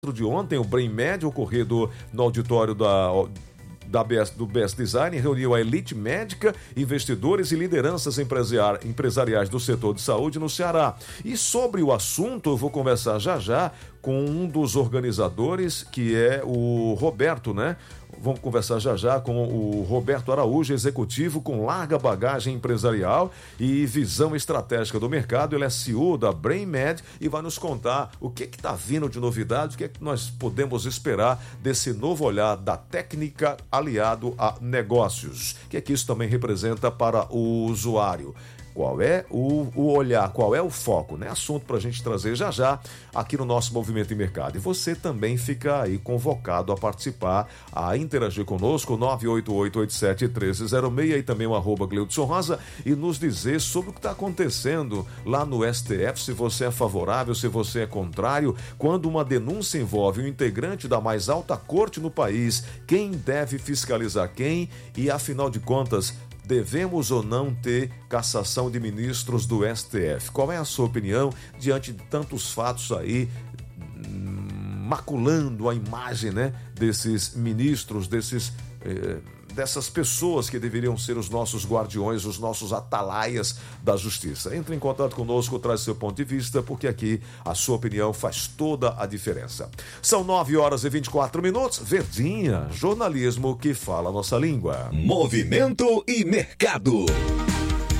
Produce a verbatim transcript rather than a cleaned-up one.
de ontem, o BrainMed, ocorrido no auditório da, da B S, do Best Design, reuniu a elite médica, investidores e lideranças empresariais do setor de saúde no Ceará. E sobre o assunto, eu vou conversar já já com um dos organizadores, que é o Roberto, né? Vamos conversar já já com o Roberto Araújo, executivo com larga bagagem empresarial e visão estratégica do mercado. Ele é C E O da BrainMed e vai nos contar o que está vindo de novidade, o que, é que nós podemos esperar desse novo olhar da técnica aliado a negócios. O que é que isso também representa para o usuário? Qual é o, o olhar, qual é o foco, né? Assunto para a gente trazer já já aqui no nosso Movimento em Mercado. E você também fica aí convocado a participar, a interagir conosco, nove oito oito, oito sete um três zero seis e também o arroba Gleudson Rosa, e nos dizer sobre o que está acontecendo lá no S T F, se você é favorável, se você é contrário, quando uma denúncia envolve um integrante da mais alta corte no país, quem deve fiscalizar quem e, afinal de contas, devemos ou não ter cassação de ministros do S T F? Qual é a sua opinião diante de tantos fatos aí maculando a imagem, né, desses ministros, desses, eh, dessas pessoas que deveriam ser os nossos guardiões, os nossos atalaias da justiça? Entre em contato conosco, traz seu ponto de vista, porque aqui a sua opinião faz toda a diferença. São nove horas e vinte e quatro minutos. Verdinha, jornalismo que fala a nossa língua. Movimento e Mercado.